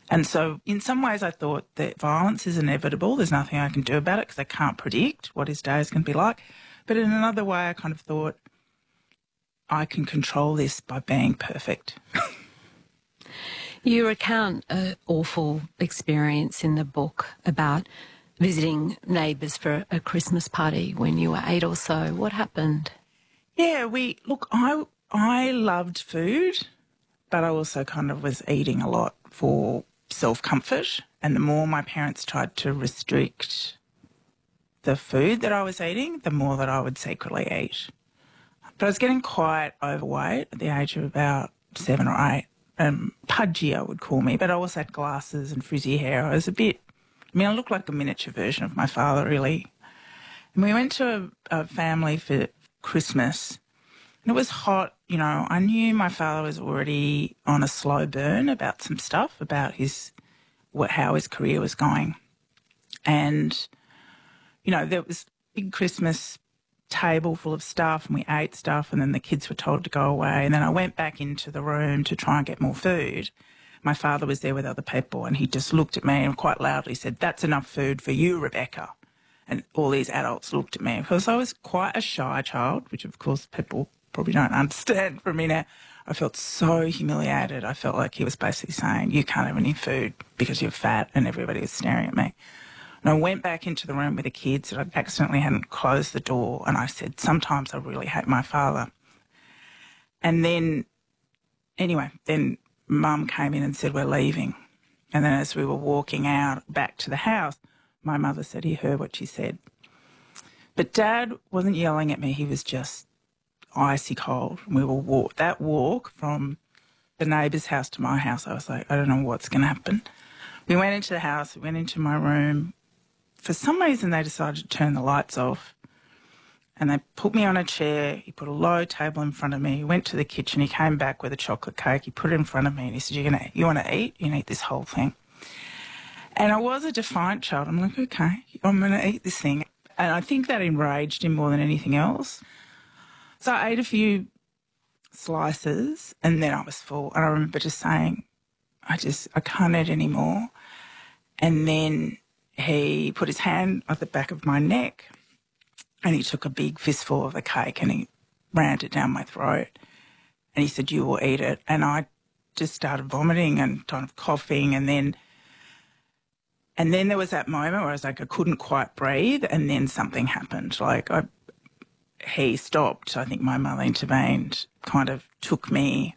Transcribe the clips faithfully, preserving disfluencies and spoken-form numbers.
And so in some ways I thought that violence is inevitable. There's nothing I can do about it because I can't predict what his day is going to be like. But in another way I kind of thought I can control this by being perfect. You recount an awful experience in the book about visiting neighbours for a Christmas party when you were eight or so. What happened? Yeah, we, look, I, I loved food, but I also kind of was eating a lot for self-comfort, and the more my parents tried to restrict the food that I was eating, the more that I would secretly eat. But I was getting quite overweight at the age of about seven or eight. Um, pudgy, I would call me, but I also had glasses and frizzy hair. I was a bit, I mean, I looked like a miniature version of my father, really. And we went to a, a family for Christmas, and it was hot. You know, I knew my father was already on a slow burn about some stuff, about his, what, how his career was going. And, you know, there was a big Christmas table full of stuff, and we ate stuff, and then the kids were told to go away. And then I went back into the room to try and get more food. My father was there with other people, and he just looked at me and quite loudly said, "That's enough food for you, Rebecca." And all these adults looked at me because I was quite a shy child, which of course people probably don't understand from me now. I felt so humiliated. I felt like he was basically saying, "You can't have any food because you're fat," and everybody was staring at me. And I went back into the room with the kids, and I accidentally hadn't closed the door, and I said, "Sometimes I really hate my father." And then, anyway, then Mum came in and said, "We're leaving." And then as we were walking out back to the house, my mother said he heard what she said. But Dad wasn't yelling at me. He was just icy cold. We were walk that walk from the neighbour's house to my house. I was like, I don't know what's going to happen. We went into the house. We went into my room. For some reason, they decided to turn the lights off, and they put me on a chair. He put a low table in front of me. He went to the kitchen. He came back with a chocolate cake. He put it in front of me, and he said, "You're gonna, you want to eat? You can eat this whole thing." And I was a defiant child. I'm like, okay, I'm going to eat this thing. And I think that enraged him more than anything else. So I ate a few slices, and then I was full. And I remember just saying, I just, I can't eat anymore. And then he put his hand at the back of my neck, and he took a big fistful of the cake and he rammed it down my throat. And he said, "You will eat it." And I just started vomiting and kind of coughing, and then And then there was that moment where I was like, I couldn't quite breathe, and then something happened. Like, I, he stopped. I think my mother intervened, kind of took me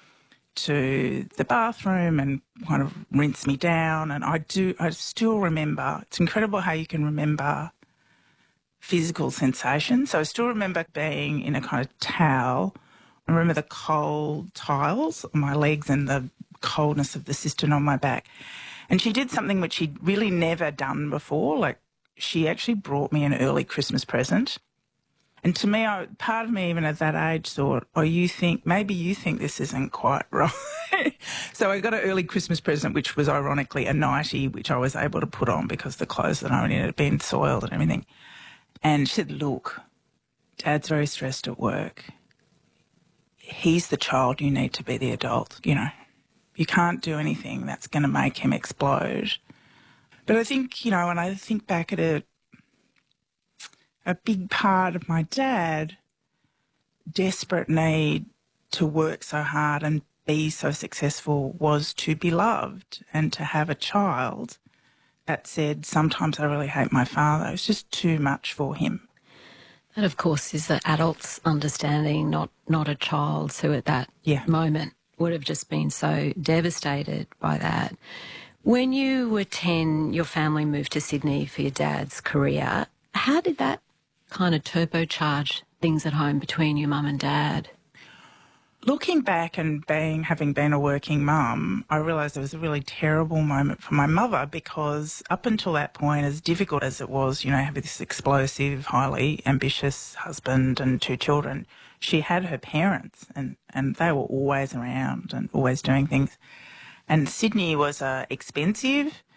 to the bathroom and kind of rinsed me down. And I do, I still remember, it's incredible how you can remember physical sensations. So I still remember being in a kind of towel. I remember the cold tiles on my legs and the coldness of the cistern on my back. And she did something which she'd really never done before. Like, she actually brought me an early Christmas present. And to me, I, part of me, even at that age, thought, oh, you think, maybe you think this isn't quite right. So I got an early Christmas present, which was ironically a nightie, which I was able to put on because the clothes that I owned had been soiled and everything. And she said, "Look, Dad's very stressed at work. He's the child, you need to be the adult, you know. You can't do anything that's going to make him explode." But I think, you know, when I think back at it, a big part of my dad, desperate need to work so hard and be so successful was to be loved and to have a child that said, "Sometimes I really hate my father." It was just too much for him. That, of course, is the adult's understanding, not, not a child's who at that yeah. moment would have just been so devastated by that. When you were ten, your family moved to Sydney for your dad's career. How did that kind of turbocharge things at home between your mum and dad? Looking back and being, having been a working mum, I realised it was a really terrible moment for my mother because up until that point, as difficult as it was, you know, having this explosive, highly ambitious husband and two children, she had her parents and, and they were always around and always doing things. And Sydney was uh, expensive.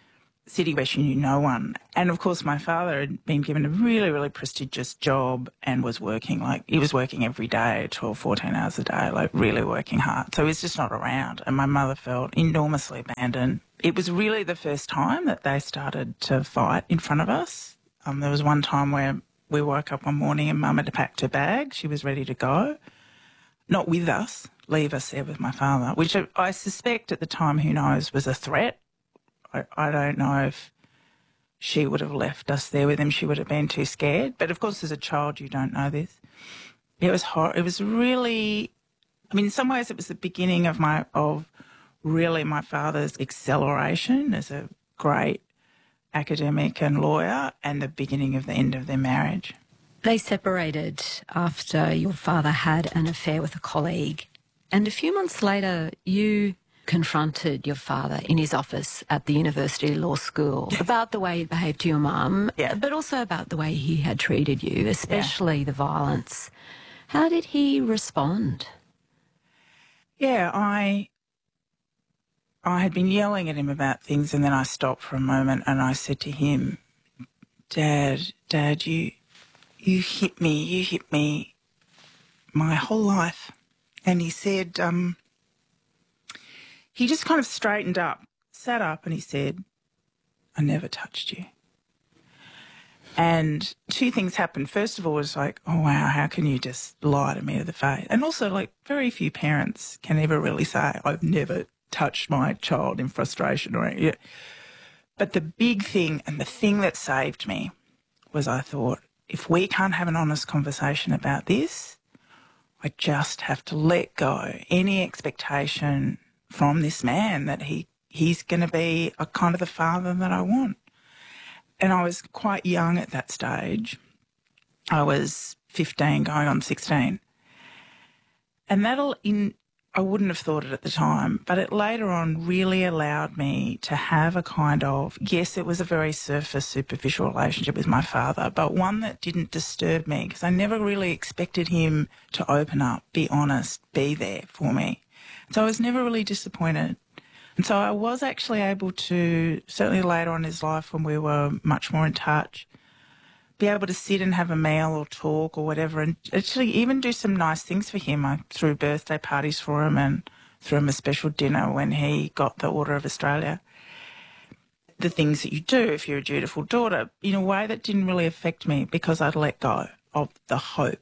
city where she knew no one. And of course, my father had been given a really, really prestigious job and was working like, he was working every day, twelve, fourteen hours a day, like really working hard. So he was just not around. And my mother felt enormously abandoned. It was really the first time that they started to fight in front of us. Um, there was one time where we woke up one morning and Mum had packed her bag. She was ready to go. Not with us, leave us there with my father, which I suspect at the time, who knows, was a threat. I, I don't know if she would have left us there with him. She would have been too scared. But of course, as a child, you don't know this. It was hor- It was really, I mean, in some ways, it was the beginning of my of really my father's acceleration as a great academic and lawyer, and the beginning of the end of their marriage. They separated after your father had an affair with a colleague, and a few months later, you confronted your father in his office at the University Law School about the way he behaved to your mum, Yeah. but also about the way he had treated you, especially Yeah. the violence. How did he respond? Yeah, I I had been yelling at him about things, and then I stopped for a moment and I said to him, Dad, Dad, you you hit me, you hit me my whole life. And he said, um, he just kind of straightened up, sat up, and he said, I never touched you. And two things happened. First of all, it was like, oh, wow, how can you just lie to me to the face? And also, like, very few parents can ever really say, I've never touched my child in frustration or anything. But the big thing, and the thing that saved me, was I thought, if we can't have an honest conversation about this, I just have to let go any expectation from this man that he he's going to be a kind of the father that I want. And I was quite young at that stage. I was fifteen going on sixteen. And that'll, in, I wouldn't have thought it at the time, but it later on really allowed me to have a kind of, yes, it was a very surface, superficial relationship with my father, but one that didn't disturb me because I never really expected him to open up, be honest, be there for me. So I was never really disappointed. And so I was actually able to, certainly later on in his life when we were much more in touch, be able to sit and have a meal or talk or whatever and actually even do some nice things for him. I threw birthday parties for him and threw him a special dinner when he got the Order of Australia. The things that you do if you're a dutiful daughter in a way that didn't really affect me because I'd let go of the hope.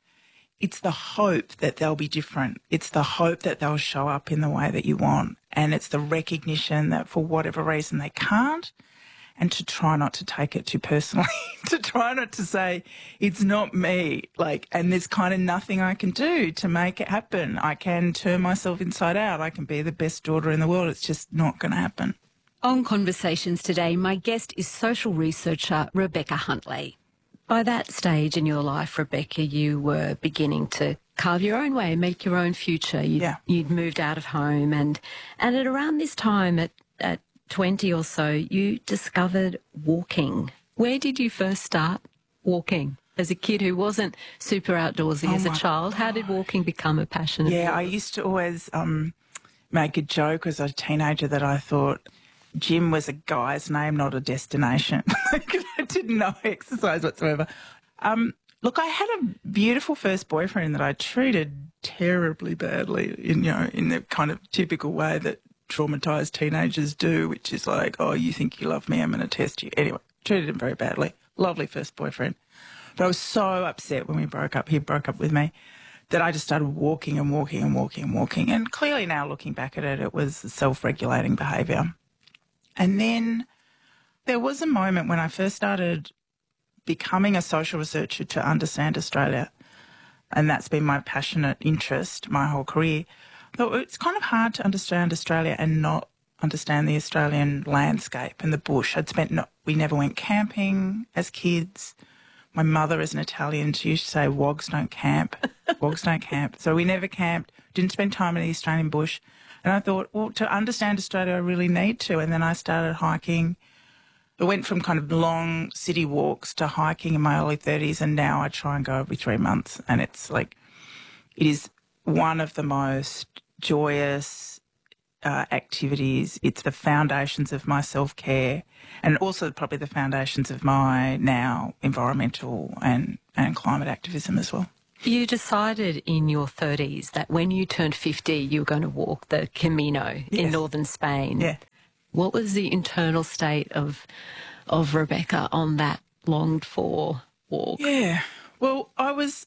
It's the hope that they'll be different. It's the hope that they'll show up in the way that you want. And it's the recognition that for whatever reason they can't, and to try not to take it too personally, to try not to say, it's not me, like, and there's kind of nothing I can do to make it happen. I can turn myself inside out. I can be the best daughter in the world. It's just not going to happen. On Conversations today, my guest is social researcher Rebecca Huntley. By that stage in your life, Rebecca, you were beginning to carve your own way, make your own future. You'd, yeah. you'd moved out of home, and and at around this time, at, at twenty or so, you discovered walking. Where did you first start walking? As a kid who wasn't super outdoorsy oh as a child, God. How did walking become a passion of Yeah, yours? I used to always um, make a joke as a teenager that I thought gym was a guy's name, not a destination. I didn't know exercise whatsoever. Um, look, I had a beautiful first boyfriend that I treated terribly badly, in, you know, in the kind of typical way that traumatised teenagers do, which is like, oh, you think you love me, I'm going to test you. Anyway, treated him very badly. Lovely first boyfriend. But I was so upset when we broke up, he broke up with me, that I just started walking and walking and walking and walking. And clearly now looking back at it, it was self-regulating behaviour. And then there was a moment when I first started becoming a social researcher to understand Australia, and that's been my passionate interest my whole career. Though it's kind of hard to understand Australia and not understand the Australian landscape and the bush. I'd spent no, we never went camping as kids. My mother is an Italian. She used to say, wogs don't camp. Wogs don't camp. So we never camped, didn't spend time in the Australian bush. And I thought, well, to understand Australia, I really need to. And then I started hiking. I went from kind of long city walks to hiking in my early thirties, and now I try and go every three months. And it's like, it is one of the most joyous, uh, activities. It's the foundations of my self-care and also probably the foundations of my now environmental and, and climate activism as well. You decided in your thirties that when you turned fifty, you were going to walk the Camino Yes. in northern Spain. Yeah. What was the internal state of of Rebecca on that longed-for walk? Yeah. Well, I was,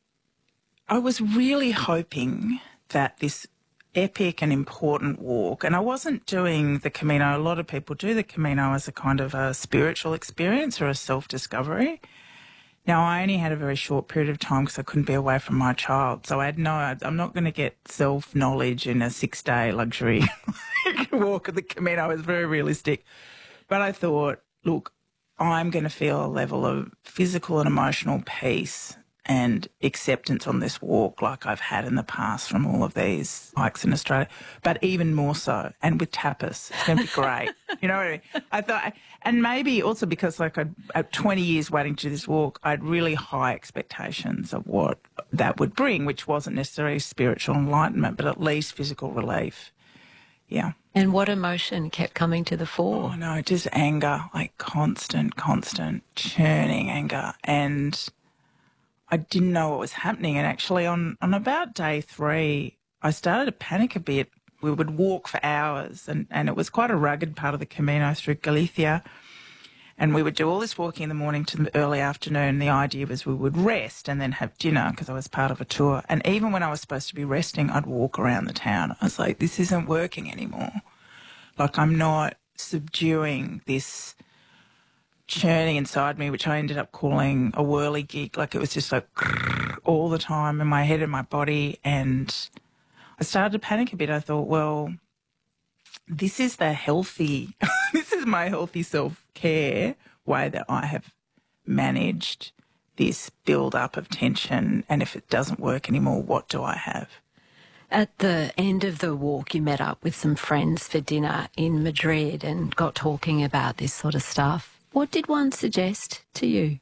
I was really hoping that this epic and important walk, and I wasn't doing the Camino. A lot of people do the Camino as a kind of a spiritual experience or a self-discovery. Now, I only had a very short period of time because I couldn't be away from my child. So I had no, I'm not going to get self-knowledge in a six-day luxury walk of the Camino. I was very realistic. But I thought, look, I'm going to feel a level of physical and emotional peace and acceptance on this walk like I've had in the past from all of these hikes in Australia, but even more so, and with tapas. It's going to be great. You know what I mean? I thought, and maybe also because like I'd, at twenty years waiting to do this walk, I had really high expectations of what that would bring, which wasn't necessarily spiritual enlightenment, but at least physical relief. Yeah. And what emotion kept coming to the fore? Oh, no, just anger, like constant, constant churning anger. And I didn't know what was happening. And actually on, on about day three, I started to panic a bit. We would walk for hours and, and it was quite a rugged part of the Camino through Galicia. And we would do all this walking in the morning to the early afternoon. The idea was we would rest and then have dinner because I was part of a tour. And even when I was supposed to be resting, I'd walk around the town. I was like, this isn't working anymore. Like I'm not subduing this churning inside me, which I ended up calling a whirligig. Like it was just like all the time in my head and my body. And I started to panic a bit. I thought, well, this is the healthy, this is my healthy self-care way that I have managed this build-up of tension. And if it doesn't work anymore, what do I have? At the end of the walk, you met up with some friends for dinner in Madrid and got talking about this sort of stuff. What did one suggest to you?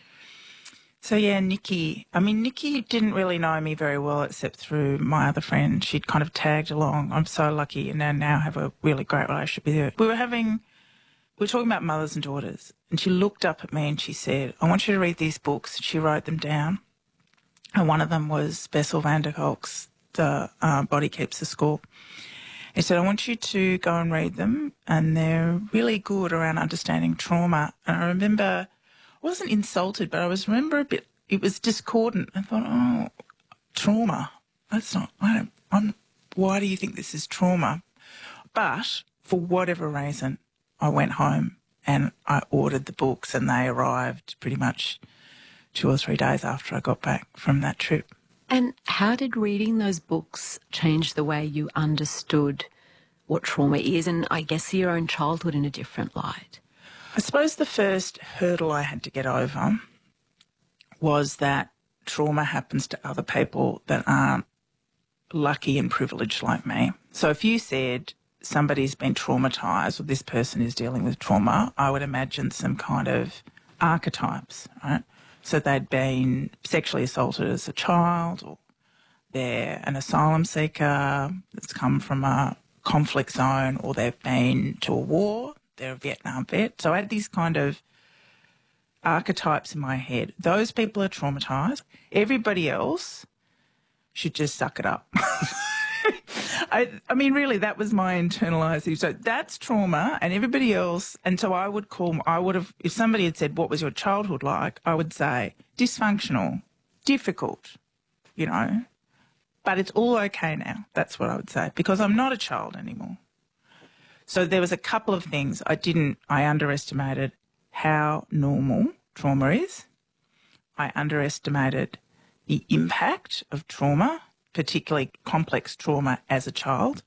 So, yeah, Nikki. I mean, Nikki didn't really know me very well except through my other friend. She'd kind of tagged along. I'm so lucky and I now have a really great relationship with her. We were having, we were talking about mothers and daughters, and she looked up at me and she said, I want you to read these books. She wrote them down. And one of them was Bessel van der Kolk's The uh, Body Keeps the Score. He said, I want you to go and read them, and they're really good around understanding trauma. And I remember, I wasn't insulted, but I was remember a bit, it was discordant. I thought, oh, trauma, that's not, I don't, I'm, why do you think this is trauma? But for whatever reason, I went home and I ordered the books and they arrived pretty much two or three days after I got back from that trip. And how did reading those books change the way you understood what trauma is and I guess your own childhood in a different light? I suppose the first hurdle I had to get over was that trauma happens to other people that aren't lucky and privileged like me. So if you said somebody's been traumatised or this person is dealing with trauma, I would imagine some kind of archetypes, right? So they'd been sexually assaulted as a child, or they're an asylum seeker that's come from a conflict zone, or they've been to a war, they're a Vietnam vet. So I had these kind of archetypes in my head. Those people are traumatised. Everybody else should just suck it up. I, I mean, really, that was my internalising. So that's trauma, and everybody else. And so I would call, I would have, if somebody had said, what was your childhood like? I would say dysfunctional, difficult, you know, but it's all okay now. That's what I would say, because I'm not a child anymore. So there was a couple of things I didn't, I underestimated how normal trauma is. I underestimated the impact of trauma, particularly complex trauma as a child,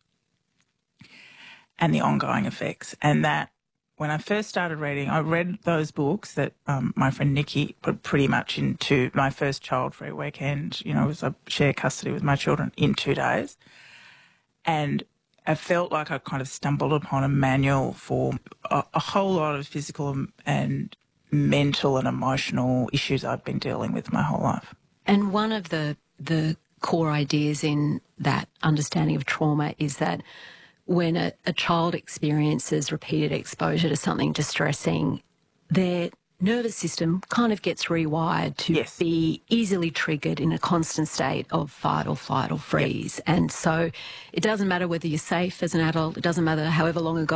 and the ongoing effects. And that when I first started reading, I read those books that um, my friend Nikki put pretty much into my first child-free weekend. You know, it was I share custody with my children in two days. And I felt like I kind of stumbled upon a manual for a, a whole lot of physical and mental and emotional issues I've been dealing with my whole life. And one of the the core ideas in that understanding of trauma is that when a, a child experiences repeated exposure to something distressing, their nervous system kind of gets rewired to Yes. be easily triggered in a constant state of fight or flight or freeze. Yep. And so it doesn't matter whether you're safe as an adult, it doesn't matter however long ago